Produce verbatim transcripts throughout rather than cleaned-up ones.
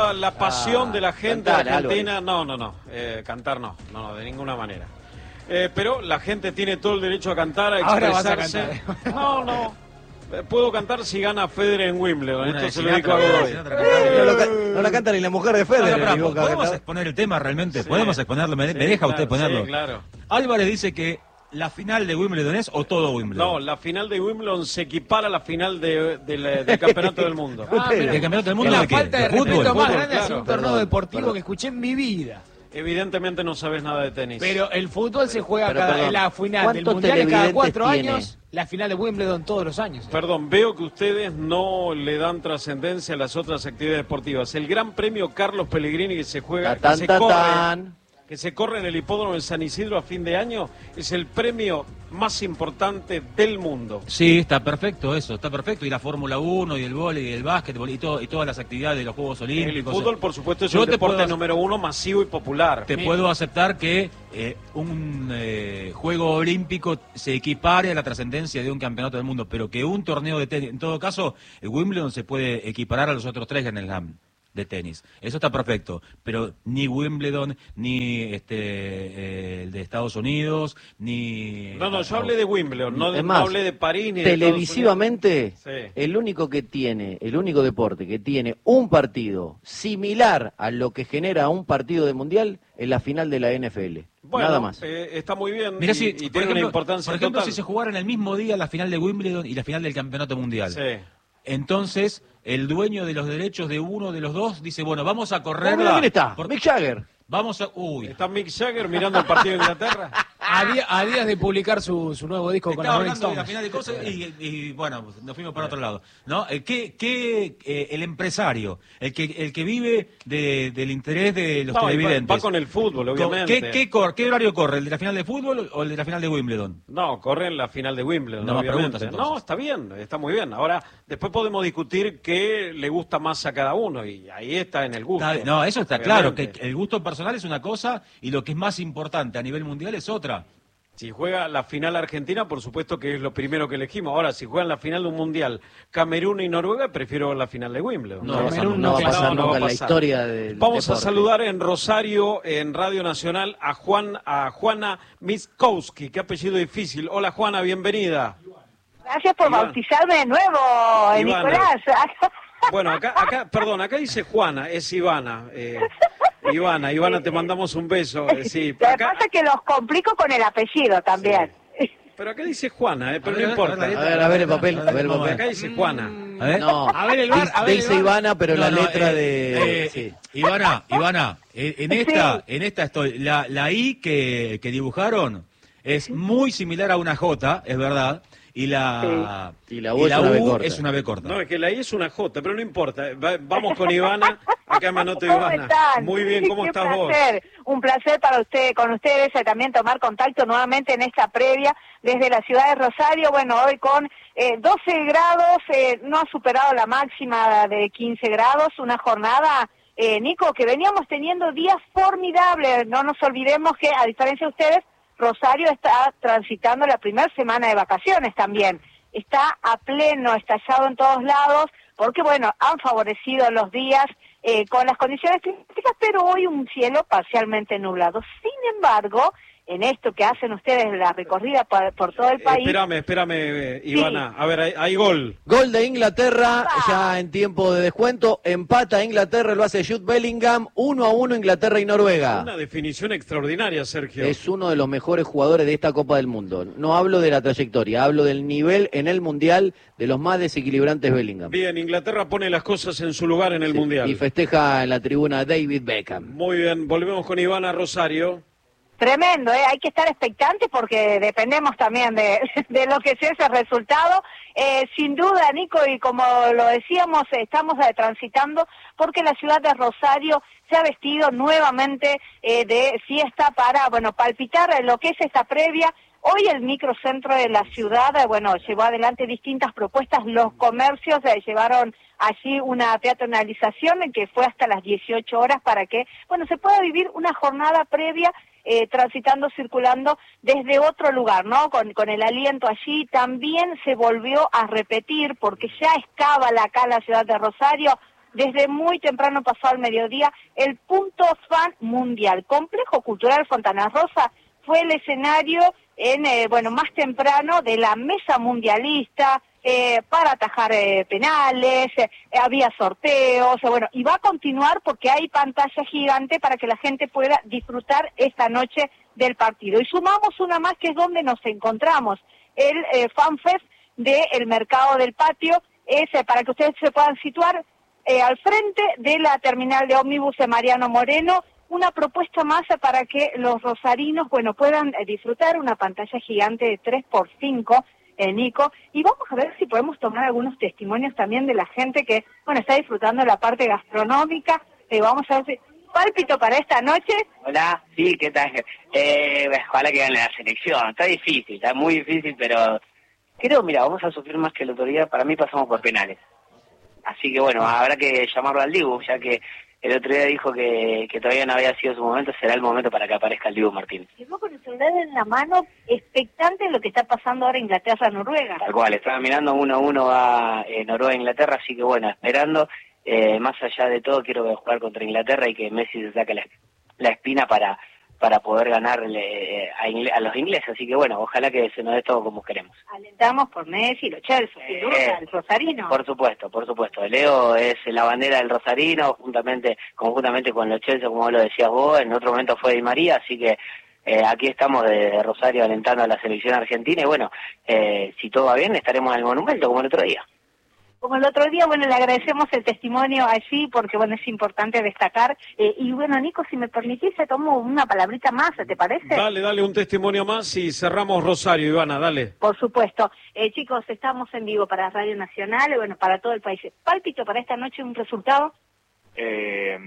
toda la pasión ah, de la gente cantar, argentina. Álvarez. No, no, no, eh, cantar no, no, no, de ninguna manera. Eh, pero la gente tiene todo el derecho a cantar, a expresarse. Ahora vas a cantar. No, no. Puedo cantar si gana Federer en Wimbledon. Una Esto se de lo digo a Sinatra, Godoy. Sinatra, Sinatra. No, lo ca- no la canta ni la mujer de Federer. No, no, digo, pero, ¿podemos cantar. exponer el tema realmente? Sí. ¿Podemos exponerlo? ¿Me, Sí, me deja claro, usted ponerlo? Sí, claro. Álvarez dice que la final de Wimbledon es o todo Wimbledon. No, la final de Wimbledon se equipara a la final de, de la- del Campeonato del Mundo. Ah, ¿El mira, campeonato del mundo la de qué? falta de, ¿De fútbol? respeto más Fútbol, grande hacia claro. un torneo Perdón, deportivo perdón. que escuché en mi vida. Evidentemente no sabes nada de tenis. Pero el fútbol se juega Pero, cada, perdón, la final del ¿cuántos mundial es cada televidentes cuatro tiene? años, la final de Wimbledon todos los años. Perdón, veo que ustedes no le dan trascendencia a las otras actividades deportivas. El Gran Premio Carlos Pellegrini que se juega, Ta, tan, que se ta, corre, tan. que se corre en el hipódromo de San Isidro a fin de año, es el premio más importante del mundo. Sí, está perfecto eso, está perfecto. Y la Fórmula uno, y el vóley, y el básquetbol, y, todo, y todas las actividades de los Juegos El Olímpicos. fútbol, por supuesto, es Yo el te deporte puedo- número uno masivo y popular. Te Mira. puedo aceptar que eh, un eh, juego olímpico se equipare a la trascendencia de un campeonato del mundo, pero que un torneo de tenis, en todo caso, el Wimbledon se puede equiparar a los otros tres Grand Slam de tenis. Eso está perfecto, pero ni Wimbledon, ni este eh, el de Estados Unidos, ni... No, no, yo hablé de Wimbledon, no, de- Es no más, hablé de París ni de Estados televisivamente, Unidos. Sí. el único que tiene, el único deporte que tiene un partido similar a lo que genera un partido de mundial es la final de la N F L. Bueno, Nada más. eh, está muy bien Mirá y, si, y por tiene ejemplo, una importancia por ejemplo total. si se jugaran el mismo día la final de Wimbledon y la final del campeonato mundial. Sí. Entonces, el dueño de los derechos de uno de los dos dice, bueno, vamos a Oh, mira correrla. quién está, por- Mick Jagger. Vamos a... Uy. ¿Está Mick Jagger mirando el partido de Inglaterra? A, día- a días de publicar su, su nuevo disco con los Estaba Rolling hablando de la Stones. final de cosas y, y, bueno, nos fuimos para otro lado. ¿No? Eh, ¿Qué, qué, eh, el empresario, el que, el que vive de, del interés de los No, y va- televidentes? va con el fútbol, Con- obviamente. ¿Qué, qué, cor- ¿Qué horario corre? ¿El de la final de fútbol o el de la final de Wimbledon? No, corre en la final de Wimbledon, No más obviamente. preguntas, entonces. No, está bien, está muy bien. Ahora, después podemos discutir qué le gusta más a cada uno y ahí está en el gusto. Está- no, eso está claro, obviamente. que el gusto personal es una cosa y lo que es más importante a nivel mundial es otra. Si juega la final Argentina, por supuesto que es lo primero que elegimos. Ahora, si juegan la final de un mundial Camerún y Noruega, prefiero la final de Wimbledon. No, No, va a pasar- Camerún no va a no, pasar no va nunca a en la pasar. historia del Vamos a deporte. saludar en Rosario, en Radio Nacional, a Juan, a Juana Miskowski. Qué apellido difícil. Hola, Juana, bienvenida. Gracias por Iván. bautizarme de nuevo, eh, Ivana. Nicolás. Bueno, acá, acá, perdón, acá dice Juana, es Ivana. Eh, Ivana, Ivana, te mandamos un beso. eh, sí, Lo que acá, pasa es que los complico con el apellido también. pero acá dice Juana, eh, pero A no ver, importa. a ver, A ver, a ver el papel, a ver el Vamos a ver. papel. Acá dice Juana. A ver. No, A ver el bar, a ver el dice bar. Ivana, pero No, la no, letra eh, de... eh, sí. Ivana, Ivana, eh, en esta, Sí. en esta estoy. La, la I que, que dibujaron es muy similar a una J, es verdad, y la, Sí. Y la U es una B U corta. es una B corta. No, es que la I es una J, pero no importa. Va- vamos con Ivana. Acá me anoto ¿Cómo Ivana. están? Muy bien, ¿cómo Qué estás vos? placer. Un placer para usted, con ustedes eh, también tomar contacto nuevamente en esta previa desde la ciudad de Rosario. Bueno, hoy con eh, doce grados, eh, no ha superado la máxima de quince grados, una jornada, eh, Nico, que veníamos teniendo días formidables. No nos olvidemos que, a diferencia de ustedes, Rosario está transitando la primera semana de vacaciones también. Está a pleno, estallado en todos lados, porque bueno, han favorecido los días eh, con las condiciones climáticas, pero hoy un cielo parcialmente nublado. Sin embargo, en esto que hacen ustedes, la recorrida por, por todo el Eh, país... espérame, espérame, eh, Ivana. A ver, hay, hay gol. Gol de Inglaterra, ¡Epa! ya en tiempo de descuento, empata Inglaterra, lo hace Jude Bellingham, uno a uno Inglaterra y Noruega. Una definición extraordinaria, Sergio. Es uno de los mejores jugadores de esta Copa del Mundo. No hablo de la trayectoria, hablo del nivel en el Mundial de los más desequilibrantes Bellingham. Bien, Inglaterra pone las cosas en su lugar en el Sí, Mundial. y festeja en la tribuna David Beckham. Muy bien, volvemos con Ivana Rosario. Tremendo, ¿eh? Hay que estar expectantes porque dependemos también de, de lo que sea ese resultado. Eh, sin duda, Nico, y como lo decíamos, estamos eh, transitando porque la ciudad de Rosario se ha vestido nuevamente eh, de fiesta para, bueno, palpitar lo que es esta previa. Hoy el microcentro de la ciudad, eh, bueno, llevó adelante distintas propuestas. Los comercios eh, llevaron allí una peatonalización que fue hasta las dieciocho horas para que, bueno, se pueda vivir una jornada previa eh, transitando, circulando desde otro lugar, ¿no? Con, con el aliento allí. También se volvió a repetir, porque ya es cábala acá en la ciudad de Rosario, desde muy temprano pasado al mediodía, el Punto Fan Mundial. Complejo Cultural Fontana Rosa fue el escenario en eh, bueno más temprano de la mesa mundialista, eh, para atajar eh, penales, eh, había sorteos, eh, bueno, y va a continuar porque hay pantalla gigante para que la gente pueda disfrutar esta noche del partido. Y sumamos una más, que es donde nos encontramos, el eh, FanFest del Mercado del Patio, es eh, para que ustedes se puedan situar eh, al frente de la terminal de ómnibus de Mariano Moreno, una propuesta más para que los rosarinos, bueno, puedan eh, disfrutar una pantalla gigante de tres por cinco, eh, Nico, y vamos a ver si podemos tomar algunos testimonios también de la gente que, bueno, está disfrutando de la parte gastronómica. Eh, vamos a ver si... ¿Pálpito para esta noche? Hola, sí, ¿qué tal? Eh, ojalá que gane la selección, está difícil, está muy difícil, pero creo, mira, vamos a sufrir más que el otro día, para mí pasamos por penales. Así que bueno, habrá que llamarlo al Dibu, ya que el otro día dijo que, que todavía no había sido su momento, será el momento para que aparezca el Dibu Martínez. Llegó con el celular en la mano, expectante de lo que está pasando ahora en Inglaterra-Noruega. Tal cual, estaba mirando uno a uno a eh, Noruega-Inglaterra, así que bueno, esperando, eh, más allá de todo, quiero jugar contra Inglaterra y que Messi se saque la, la espina para para poder ganarle a, ingle, a los ingleses, así que bueno, ojalá que se nos dé todo como queremos. Alentamos por Messi, los Chelsea, sin duda, eh, el rosarino. Por supuesto, por supuesto. Leo es la bandera del rosarino, juntamente, conjuntamente con los Chelsea, como lo decías vos, en otro momento fue Di María, así que eh, aquí estamos de, de Rosario alentando a la selección argentina y bueno, eh, si todo va bien estaremos en el Monumento como el otro día. Como el otro día, bueno, le agradecemos el testimonio allí porque, bueno, es importante destacar. Eh, y, bueno, Nico, si me permitís, te tomo una palabrita más, ¿te parece? Dale, dale un testimonio más y cerramos Rosario, Ivana, dale. Por supuesto. Eh, chicos, estamos en vivo para Radio Nacional y, bueno, para todo el país. ¿Pálpito para esta noche un resultado? Eh,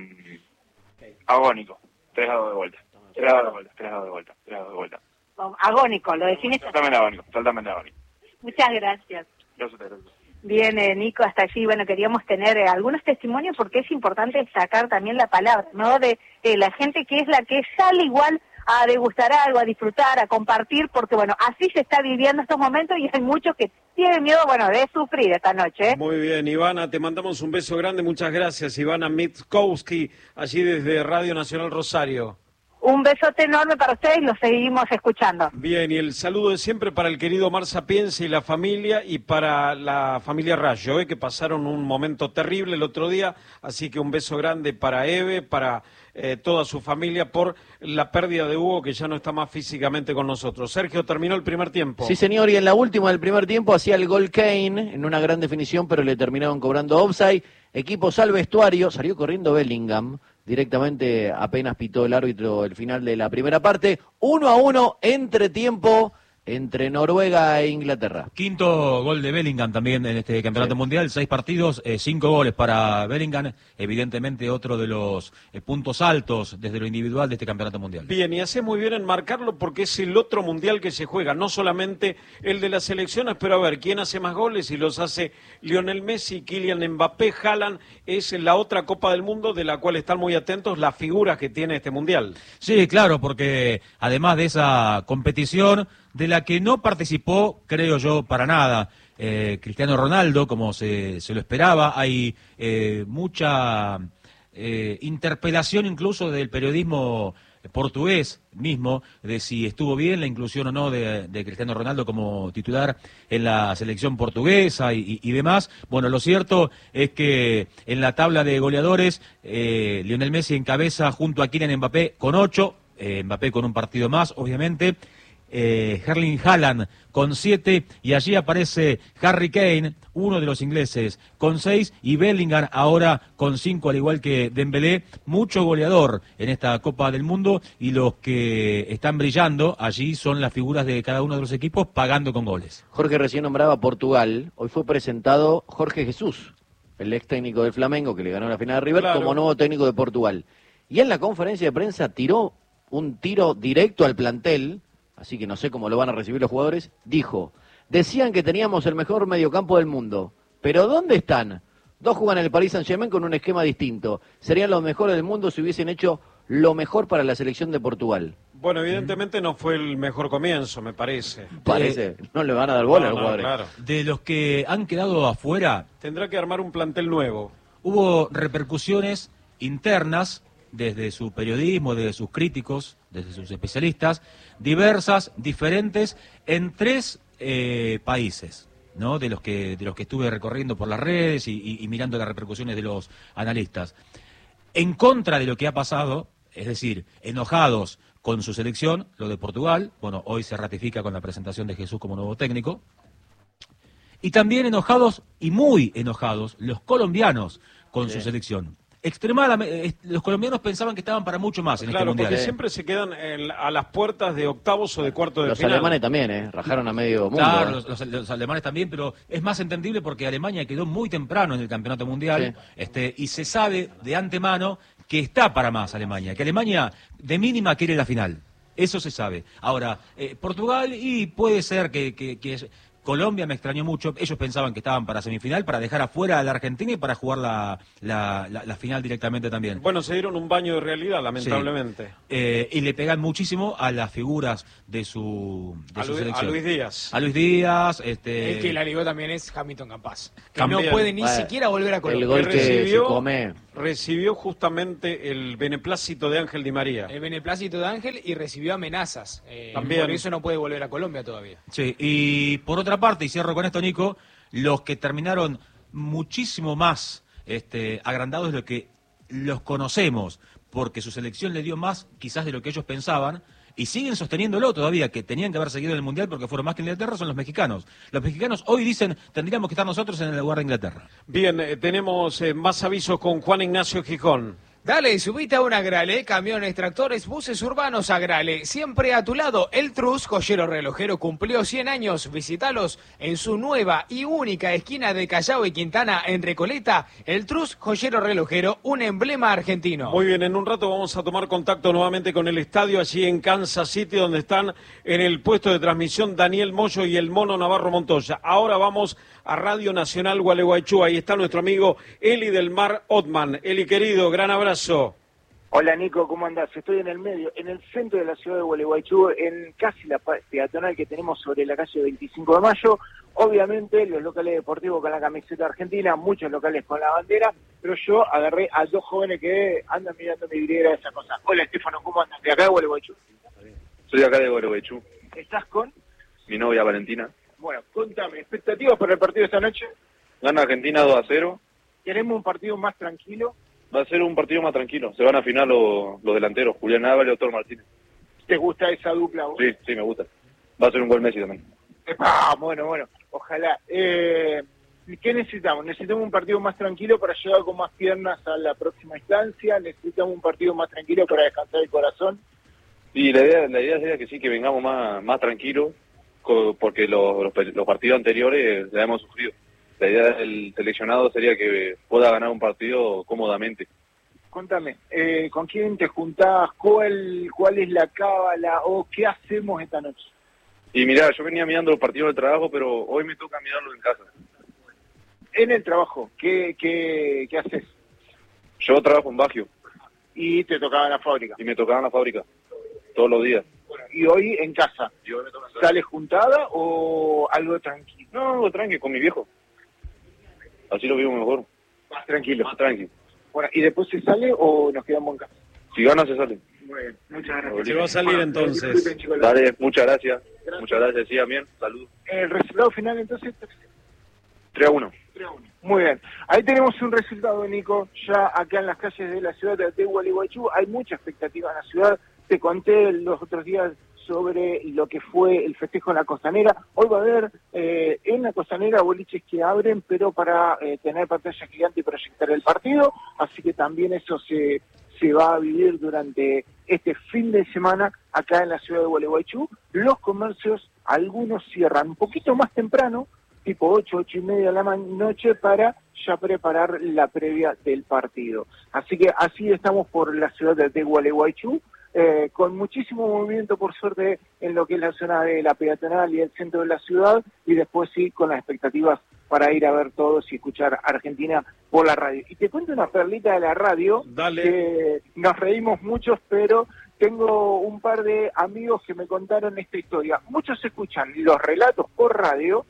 agónico. Tres dados de vuelta. Tres dados de vuelta, tres dados de vuelta, tres dados de vuelta. Agónico, lo definiste. Totalmente agónico, totalmente agónico. Muchas gracias. Gracias, gracias. Bien, eh, Nico, hasta allí, bueno, queríamos tener eh, algunos testimonios porque es importante destacar también la palabra, ¿no? De eh, la gente que es la que sale igual a degustar algo, a disfrutar, a compartir, porque, bueno, así se está viviendo estos momentos y hay muchos que tienen miedo, bueno, de sufrir esta noche, ¿eh? Muy bien, Ivana, te mandamos un beso grande, muchas gracias, Ivana Mitkowski, allí desde Radio Nacional Rosario. Un besote enorme para ustedes y los seguimos escuchando. Bien, y el saludo de siempre para el querido Omar Sapienza y la familia, y para la familia Rayo, ¿eh? que pasaron un momento terrible el otro día, así que un beso grande para Eve, para eh, toda su familia, por la pérdida de Hugo, que ya no está más físicamente con nosotros. Sergio, terminó el primer tiempo. Sí, señor, y en la última del primer tiempo hacía el gol Kane, en una gran definición, pero le terminaron cobrando offside. Equipos al vestuario, salió corriendo Bellingham, directamente apenas pitó el árbitro el final de la primera parte, uno a uno, entretiempo entre Noruega e Inglaterra. Quinto gol de Bellingham también en este campeonato sí. mundial, seis partidos, eh, cinco goles para Bellingham, evidentemente otro de los eh, puntos altos desde lo individual de este campeonato mundial. Bien, y hace muy bien en marcarlo porque es el otro mundial que se juega, no solamente el de las selecciones, pero a ver, ¿quién hace más goles? Y los hace Lionel Messi, Kylian Mbappé, Haaland, es la otra Copa del Mundo de la cual están muy atentos las figuras que tiene este mundial. Sí, claro, porque además de esa competición, de la que no participó, creo yo, para nada, eh, Cristiano Ronaldo, como se, se lo esperaba. Hay eh, mucha eh, interpelación incluso del periodismo portugués mismo, de si estuvo bien la inclusión o no de, de Cristiano Ronaldo como titular en la selección portuguesa y, y, y demás. Bueno, lo cierto es que en la tabla de goleadores, eh, Lionel Messi encabeza junto a Kylian Mbappé con ocho, eh, Mbappé con un partido más, obviamente, Eh, Erling Haaland con siete, y allí aparece Harry Kane, uno de los ingleses, con seis, y Bellingham ahora con cinco, al igual que Dembélé, mucho goleador en esta Copa del Mundo, y los que están brillando allí son las figuras de cada uno de los equipos pagando con goles. Jorge recién nombraba a Portugal, hoy fue presentado Jorge Jesús, el ex técnico del Flamengo que le ganó la final a River, claro, como nuevo técnico de Portugal, y en la conferencia de prensa tiró un tiro directo al plantel, así que no sé cómo lo van a recibir los jugadores. Dijo, decían que teníamos el mejor mediocampo del mundo, pero ¿dónde están? Dos juegan en el Paris Saint-Germain con un esquema distinto. Serían los mejores del mundo si hubiesen hecho lo mejor para la selección de Portugal. Bueno, evidentemente no fue el mejor comienzo, me parece. Parece, no le van a dar bola no, a los no, jugadores. Claro. De los que han quedado afuera, tendrá que armar un plantel nuevo. hubo repercusiones internas desde su periodismo, desde sus críticos, desde sus especialistas, diversas, diferentes, en tres eh, países, ¿no? De los que de los que estuve recorriendo por las redes y, y, y mirando las repercusiones de los analistas. En contra de lo que ha pasado, es decir, enojados con su selección, lo de Portugal, bueno, hoy se ratifica con la presentación de Jesús como nuevo técnico, y también enojados, y muy enojados, los colombianos con sí. su selección. Extremadamente, los colombianos pensaban que estaban para mucho más en claro, este mundial. Porque ¿eh? siempre se quedan en, a las puertas de octavos o de cuartos de los final. Los alemanes también, ¿eh? Rajaron a medio mundo. Claro, ¿eh? los, los, los alemanes también, pero es más entendible porque Alemania quedó muy temprano en el campeonato mundial, sí. este, y se sabe de antemano que está para más Alemania, que Alemania de mínima quiere la final. Eso se sabe. Ahora, eh, Portugal, y puede ser que... que, que es, Colombia me extrañó mucho, ellos pensaban que estaban para semifinal, para dejar afuera a la Argentina y para jugar la, la, la, la final directamente también. Bueno, se dieron un baño de realidad, lamentablemente. Sí. Eh, y le pegan muchísimo a las figuras de su, de a, su Luis, selección. a Luis Díaz. A Luis Díaz. Este... El que la ligó también es Hamilton Campas, que también. no puede ni bueno, siquiera volver a Colombia. El gol que recibió, se come... recibió justamente el beneplácito de Ángel Di María. El beneplácito de Ángel y recibió amenazas. Eh, también. Por eso no puede volver a Colombia todavía. Sí, y por otra parte, y cierro con esto, Nico, los que terminaron muchísimo más este, agrandados de lo que los conocemos, porque su selección le dio más quizás de lo que ellos pensaban, y siguen sosteniéndolo todavía, que tenían que haber seguido en el Mundial porque fueron más que Inglaterra, son los mexicanos. Los mexicanos hoy dicen, tendríamos que estar nosotros en el lugar de Inglaterra. Bien, eh, tenemos eh, más avisos con Juan Ignacio Gijón. Dale, subite a un Agrale, camiones, tractores, buses urbanos Agrale. Siempre a tu lado, El Trus, joyero relojero, cumplió cien años. Visítalos en su nueva y única esquina de Callao y Quintana, en Recoleta. El Trus, joyero relojero, un emblema argentino. Muy bien, en un rato vamos a tomar contacto nuevamente con el estadio allí en Kansas City, donde están en el puesto de transmisión Daniel Moyo y el Mono Navarro Montoya. Ahora vamos a Radio Nacional Gualeguaychú. Ahí está nuestro amigo Eli del Mar Otman. Eli, querido, gran abrazo. Hola Nico, ¿cómo andás? Estoy en el medio, en el centro de la ciudad de Gualeguaychú, en casi la peatonal que tenemos sobre la calle veinticinco de mayo. Obviamente los locales deportivos con la camiseta argentina, muchos locales con la bandera, pero yo agarré a dos jóvenes que andan mirando mi vidriera, esa cosa. Hola Estefano, ¿cómo andas? ¿De acá de Gualeguaychú? Soy de acá de Gualeguaychú. ¿Estás con? Mi novia Valentina. Bueno, contame, ¿expectativas para el partido de esta noche? Gana Argentina dos a cero. ¿Queremos un partido más tranquilo? Va a ser un partido más tranquilo. Se van a afinar los, los delanteros, Julián Álvarez y Doctor Martínez. ¿Te gusta esa dupla vos? Sí, sí, me gusta. Va a ser un gol Messi también. Ah, bueno, bueno, ojalá. Eh, ¿Qué necesitamos? ¿Necesitamos un partido más tranquilo para llegar con más piernas a la próxima instancia? ¿Necesitamos un partido más tranquilo para descansar el corazón? Sí, la idea, la idea sería que sí, que vengamos más, más tranquilos, porque los, los, los partidos anteriores la hemos sufrido. La idea del seleccionado sería que pueda ganar un partido cómodamente. Contame, eh, ¿con quién te juntás? ¿Cuál, cuál es la cábala? ¿O qué hacemos esta noche? Y mirá, yo venía mirando los partidos del trabajo, pero hoy me toca mirarlos en casa. En el trabajo, ¿qué, qué, qué haces? Yo trabajo en Bagio. ¿Y te tocaba en la fábrica? Y me tocaba en la fábrica, todos los días. Bueno, ¿y hoy en casa? Y hoy me toca en casa. ¿Sales juntada o algo tranquilo? No, algo tranquilo, con mi viejo. Así lo vivo mejor. Más tranquilo. Más tranquilo. Bueno, ¿y después se sale o nos quedamos en casa? Si gana, se sale. Muy bien, muchas gracias. Se va a salir entonces. Disculpen, chicos, Dale, muchas gracias. Gracias. Muchas gracias, sí, también. Saludos. El resultado final entonces... tres a uno. Muy bien. Ahí tenemos un resultado, Nico, ya acá en las calles de la ciudad de Gualeguaychú. Hay mucha expectativa en la ciudad. Te conté los otros días sobre lo que fue el festejo en la Costanera. Hoy va a haber eh, en la Costanera boliches que abren, pero para eh, tener pantalla gigante y proyectar el partido. Así que también eso se, se va a vivir durante este fin de semana acá en la ciudad de Gualeguaychú. Los comercios, algunos cierran un poquito más temprano, tipo ocho, ocho y media de la noche, para ya preparar la previa del partido. Así que así estamos por la ciudad de Gualeguaychú, eh, con muchísimo movimiento, por suerte, en lo que es la zona de la peatonal y el centro de la ciudad, y después sí, con las expectativas para ir a ver todos y escuchar Argentina por la radio. Y te cuento una perlita de la radio. Dale. Que nos reímos muchos, pero tengo un par de amigos que me contaron esta historia. Muchos escuchan los relatos por radio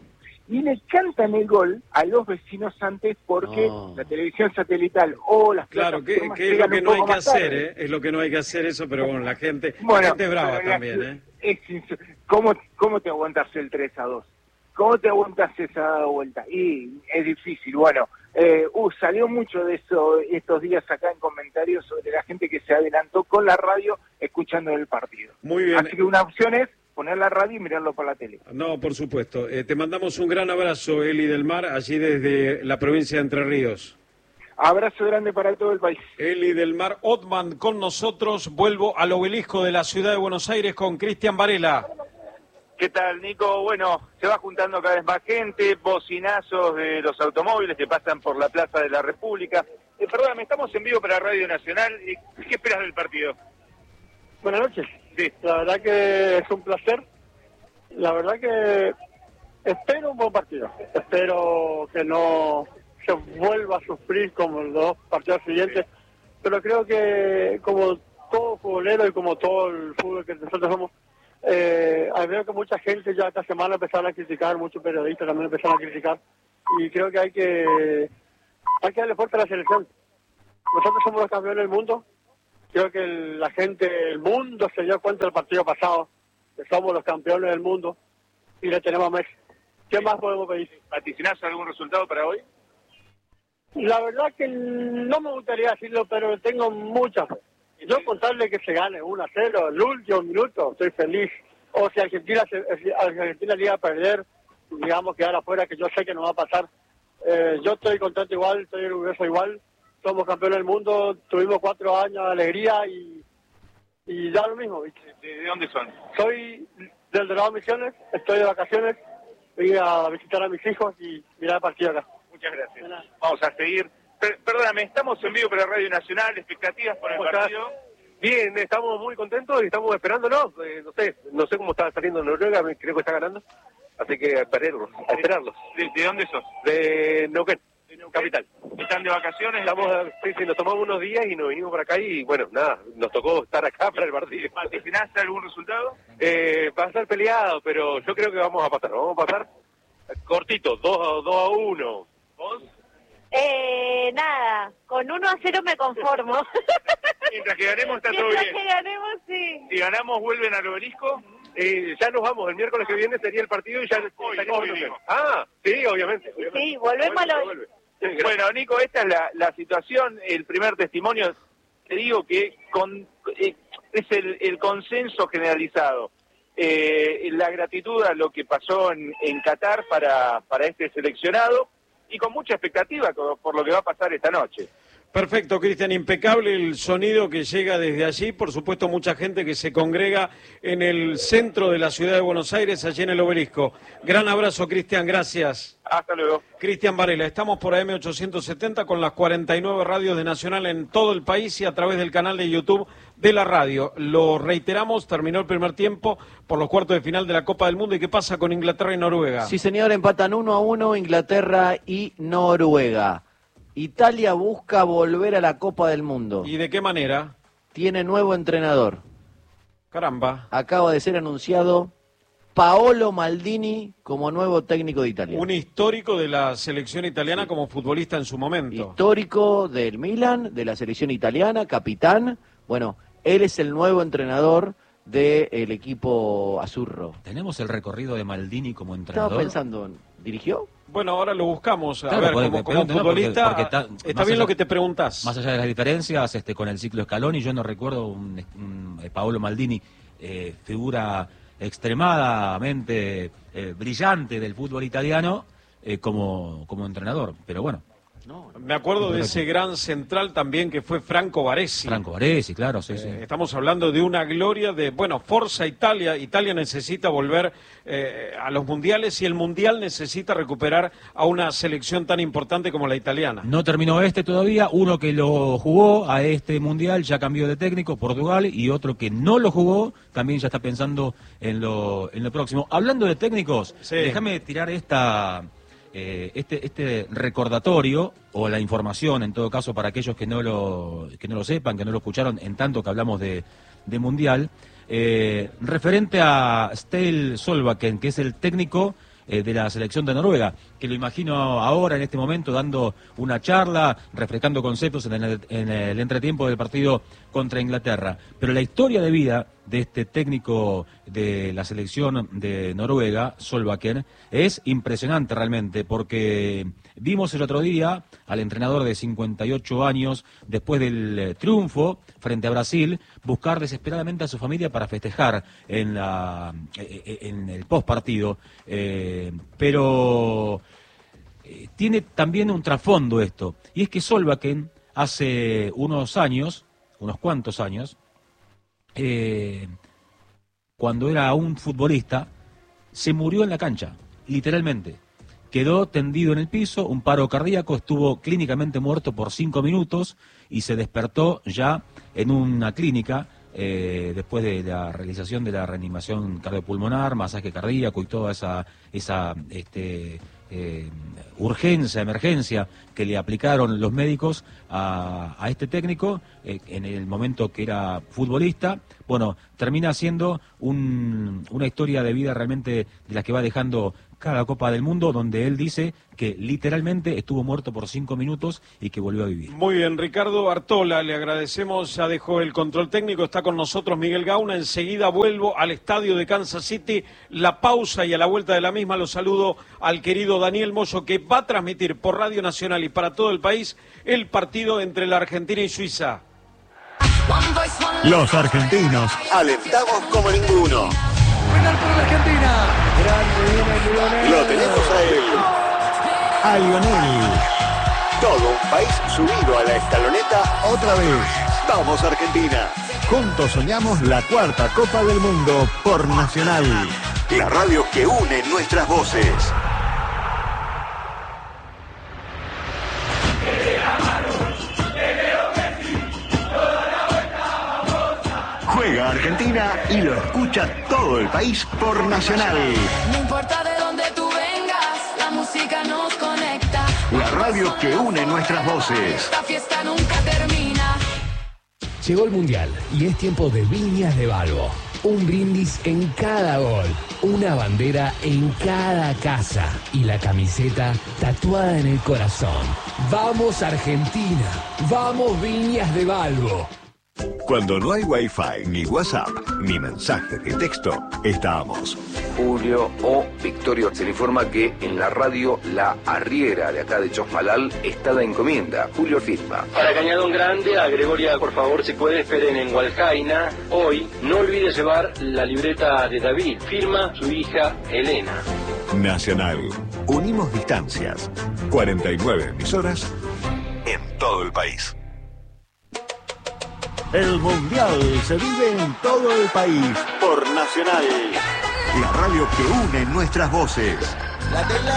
y le cantan el gol a los vecinos antes porque No. la televisión satelital o las Claro, que, plataformas que es lo llegan que un no hay poco que más hacer, tarde. ¿eh? Es lo que no hay que hacer eso, pero bueno, la gente, Bueno, la gente es brava pero la- también, ¿eh? es insu- ¿cómo, ¿Cómo te aguantas el tres a dos? ¿Cómo te aguantas esa vuelta? Y es difícil. Bueno, eh, uh, salió mucho de eso estos días acá en comentarios sobre la gente que se adelantó con la radio escuchando el partido. Muy bien. Así que una opción es poner la radio y mirarlo por la tele. No, por supuesto. Eh, te mandamos un gran abrazo, Eli del Mar, allí desde la provincia de Entre Ríos. Abrazo grande para todo el país. Eli del Mar Otman con nosotros. Vuelvo al obelisco de la ciudad de Buenos Aires con Cristian Varela. ¿Qué tal, Nico? Bueno, se va juntando cada vez más gente, bocinazos de los automóviles que pasan por la Plaza de la República. Eh, perdóname, estamos en vivo para Radio Nacional. Eh, ¿Qué esperas del partido? Buenas noches. Sí. La verdad que es un placer. La verdad que espero un buen partido. Espero que no se vuelva a sufrir como los dos partidos siguientes. Pero creo que como todo futbolero y como todo el fútbol que nosotros somos, eh, veo que mucha gente ya esta semana empezaron a criticar, muchos periodistas también empezaron a criticar. Y creo que hay que, hay que darle fuerza a la selección. Nosotros somos los campeones del mundo. Creo que el- la gente del mundo se dio cuenta del partido pasado, que somos los campeones del mundo y le tenemos a Messi. ¿Qué más podemos pedir? ¿Vaticinás algún resultado para hoy? La verdad que no me gustaría decirlo, pero tengo mucha fe. Yo contarle que se gane uno a cero, el último minuto, estoy feliz. O si Argentina, se- si Argentina llega a perder, digamos quedar afuera, que yo sé que no va a pasar. Eh, yo estoy contento igual, estoy orgulloso igual. Somos campeones del mundo, tuvimos cuatro años de alegría y, y ya lo mismo, ¿viste? ¿De, de dónde son? Soy del Dorado Misiones, estoy de vacaciones, voy a visitar a mis hijos y mirar el partido acá. Muchas gracias. Vamos a seguir. Per- perdóname, estamos en vivo para Radio Nacional. ¿Expectativas por el ¿Cómo estás? partido? Bien, estamos muy contentos y estamos esperándolo. Eh, no sé, no sé cómo está saliendo Noruega, me- creo que está ganando. Así que a esperarlos, a esperarlos. ¿De, de dónde sos? De Neuquén, capital. ¿Están de vacaciones? Estamos, sí, sí, nos tomamos unos días y nos vinimos para acá y bueno, nada, nos tocó estar acá para el partido. ¿Vaticinaste algún resultado? Eh, va a ser peleado, pero yo creo que vamos a pasar, vamos a pasar cortito, dos a uno. ¿Vos? Eh, nada, con uno a cero me conformo. Mientras que ganemos está todo Mientras bien. que ganemos, sí. Si ganamos, vuelven al obelisco. Eh, ya nos vamos, el miércoles que viene sería el partido y ya Hoy, estaríamos hoy en digo. Ah, sí, obviamente. obviamente. Sí, volvemos a lo... Vuelve, vuelve. Bueno, Nico, esta es la, la situación, el primer testimonio. Te digo que con, eh, es el, el consenso generalizado. Eh, la gratitud a lo que pasó en, en Qatar para, para este seleccionado y con mucha expectativa co- por lo que va a pasar esta noche. Perfecto, Cristian, impecable el sonido que llega desde allí. Por supuesto, mucha gente que se congrega en el centro de la ciudad de Buenos Aires, allí en el obelisco. Gran abrazo, Cristian, gracias. Hasta luego. Cristian Varela, estamos por A M ochocientos setenta con las cuarenta y nueve radios de Nacional en todo el país y a través del canal de YouTube de la radio. Lo reiteramos, terminó el primer tiempo por los cuartos de final de la Copa del Mundo. ¿Y qué pasa con Inglaterra y Noruega? Sí, señor, empatan uno a uno Inglaterra y Noruega. Italia busca volver a la Copa del Mundo. ¿Y de qué manera? Tiene nuevo entrenador. Caramba. Acaba de ser anunciado Paolo Maldini como nuevo técnico de Italia. Un histórico de la selección italiana como futbolista en su momento. Histórico del Milan, de la selección italiana, capitán. Bueno, él es el nuevo entrenador del equipo azurro. ¿Tenemos el recorrido de Maldini como Estaba entrenador? pensando, ¿dirigió? Bueno, ahora lo buscamos. A Claro, ver, porque- como, como pregunte, ¿no? futbolista, Porque- porque ta- está más bien allá- lo que te preguntás. Más allá de las diferencias, este, con el ciclo Scaloni, yo no recuerdo un, un eh, Paolo Maldini, eh, figura extremadamente eh, brillante del fútbol italiano eh, como, como entrenador. Pero bueno, Me acuerdo de ese gran central también que fue Franco Baresi. Franco Baresi, claro, sí, sí. Eh, estamos hablando de una gloria de, bueno, Forza Italia. Italia necesita volver eh, a los mundiales y el mundial necesita recuperar a una selección tan importante como la italiana. No terminó este todavía, uno que lo jugó a este mundial ya cambió de técnico, Portugal, y otro que no lo jugó también ya está pensando en lo, en lo próximo. Hablando de técnicos, Sí. déjame tirar esta eh, este, este recordatorio o la información, en todo caso, para aquellos que no lo, que no lo sepan, que no lo escucharon, en tanto que hablamos de, de mundial, eh, referente a Stale Solbakken, que es el técnico eh, de la selección de Noruega, que lo imagino ahora, en este momento, dando una charla, refrescando conceptos en el, en el entretiempo del partido contra Inglaterra. Pero la historia de vida de este técnico de la selección de Noruega, Solbakken, es impresionante realmente, porque vimos el otro día al entrenador de cincuenta y ocho años, después del eh, triunfo frente a Brasil, buscar desesperadamente a su familia para festejar en, la, eh, en el postpartido, eh, pero eh, tiene también un trasfondo esto, y es que Solbakken hace unos años, unos cuantos años, eh, cuando era un futbolista, se murió en la cancha, literalmente. Quedó tendido en el piso, un paro cardíaco, estuvo clínicamente muerto por cinco minutos y se despertó ya en una clínica eh, después de la realización de la reanimación cardiopulmonar, masaje cardíaco y toda esa, esa este, eh, urgencia, emergencia que le aplicaron los médicos a, a este técnico eh, en el momento que era futbolista. Bueno, termina siendo un, una historia de vida realmente de las que va dejando cada Copa del Mundo, donde él dice que literalmente estuvo muerto por cinco minutos y que volvió a vivir. Muy bien, Ricardo Bartola, le agradecemos, ya dejó el control técnico, está con nosotros Miguel Gauna, enseguida vuelvo al estadio de Kansas City, la pausa y a la vuelta de la misma lo saludo al querido Daniel Moyo, que va a transmitir por Radio Nacional y para todo el país el partido entre la Argentina y Suiza. Los argentinos alentamos como ninguno. Penal por la Argentina. Grande, viene Lionel. Lo tenemos a él, a Lionel. Todo un país subido a la escaloneta otra vez. Vamos Argentina. Juntos soñamos la cuarta Copa del Mundo por Nacional. La radio que une nuestras voces. Juega Argentina y lo escucha todo el país por Nacional. No importa de dónde tú vengas, la música nos conecta. La radio que une nuestras voces. Esta fiesta nunca termina. Llegó el Mundial y es tiempo de Viñas de Balbo. Un brindis en cada gol, una bandera en cada casa y la camiseta tatuada en el corazón. ¡Vamos Argentina! ¡Vamos Viñas de Balbo! Cuando no hay Wi-Fi, ni WhatsApp, ni mensaje de texto, estamos. Julio o Victorio, se le informa que en la radio La Arriera de acá de Chosmalal está la encomienda. Julio firma. Para Cañadón Grande, a Gregoria, por favor, si puede, esperen en Hualcaina. Hoy, no olvide llevar la libreta de David. Firma su hija Elena. Nacional. Unimos distancias. cuarenta y nueve emisoras en todo el país. El Mundial se vive en todo el país por Nacional. La radio que une nuestras voces. La tela